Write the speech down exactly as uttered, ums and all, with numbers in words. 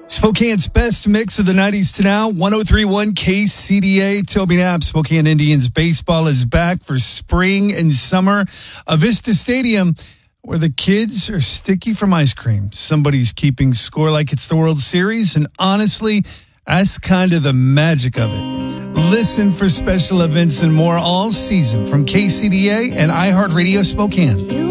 Spokane's best mix of the nineties to now, one oh three point one K C D A. Toby Knapp, Spokane Indians baseball is back for spring and summer. Avista Stadium, where the kids are sticky from ice cream. Somebody's keeping score like it's the World Series, and honestly, that's kind of the magic of it. Listen for special events and more all season from K C D A and iHeartRadio Spokane.